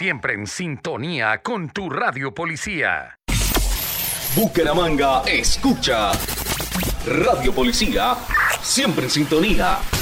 siempre en sintonía con tu Radio Policía. Bucaramanga escucha Radio Policía, siempre en sintonía.